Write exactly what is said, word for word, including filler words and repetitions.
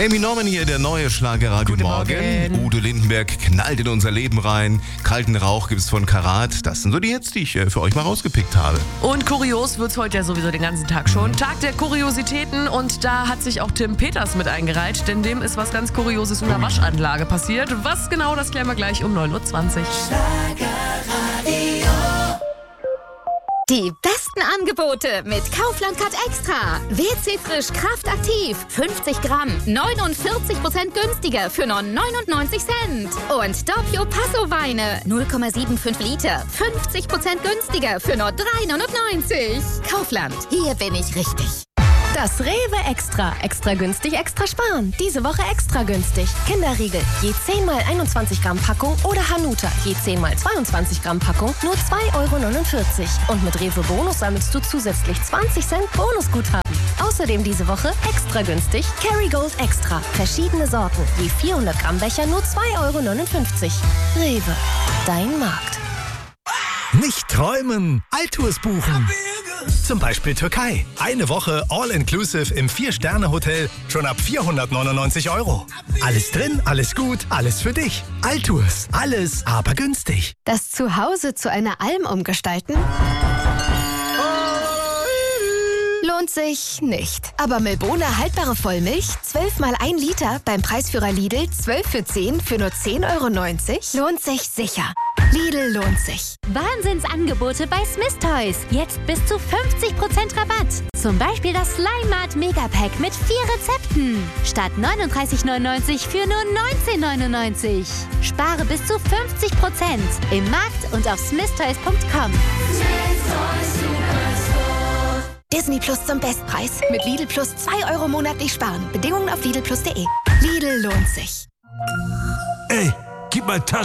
Amy Norman hier, der neue Schlagerradio Guten Morgen. Morgen. Udo Lindenberg knallt in unser Leben rein. Kalten Rauch gibt's von Karat. Das sind so die Hits, die ich äh, für euch mal rausgepickt habe. Und kurios wird's heute ja sowieso den ganzen Tag schon. Tag der Kuriositäten, und da hat sich auch Tim Peters mit eingereiht, denn dem ist was ganz Kurioses in der Waschanlage passiert. Was genau, das klären wir gleich um neun Uhr zwanzig. Die besten Angebote mit Kaufland Cut Extra. W C Frisch Kraftaktiv. fünfzig Gramm. neunundvierzig Prozent günstiger für nur neunundneunzig Cent. Und Doppio Passo Weine. null Komma fünfundsiebzig Liter. fünfzig Prozent günstiger für nur drei neunundneunzig. Kaufland. Hier bin ich richtig. Das Rewe Extra. Extra günstig, extra sparen. Diese Woche extra günstig. Kinderriegel, je zehn mal einundzwanzig Gramm Packung oder Hanuta, je zehn mal zweiundzwanzig Gramm Packung, nur zwei Euro neunundvierzig. Und mit Rewe Bonus sammelst du zusätzlich zwanzig Cent Bonusguthaben. Außerdem diese Woche extra günstig Kerrygold Extra. Verschiedene Sorten, je vierhundert Gramm Becher, nur zwei Euro neunundfünfzig. Rewe, dein Markt. Nicht träumen, Altours buchen. Zum Beispiel Türkei. Eine Woche All-Inclusive im Vier-Sterne-Hotel schon ab vierhundertneunundneunzig Euro. Alles drin, alles gut, alles für dich. Altours. Alles, aber günstig. Das Zuhause zu einer Alm umgestalten? Lohnt sich nicht. Aber Milbona haltbare Vollmilch, zwölf mal ein Liter, beim Preisführer Lidl, zwölf für zehn, für nur zehn Euro neunzig, lohnt sich sicher. Lidl lohnt sich. Wahnsinnsangebote bei Smith Toys. Jetzt bis zu fünfzig Prozent Rabatt. Zum Beispiel das Slime Mart Megapack mit vier Rezepten. Statt neununddreißig neunundneunzig für nur neunzehn neunundneunzig. Spare bis zu fünfzig Prozent im Markt und auf smith toys punkt com. Disney Plus zum Bestpreis. Mit Lidl Plus zwei Euro monatlich sparen. Bedingungen auf lidl plus punkt de. Lidl lohnt sich. Ey, gib mal Taschen.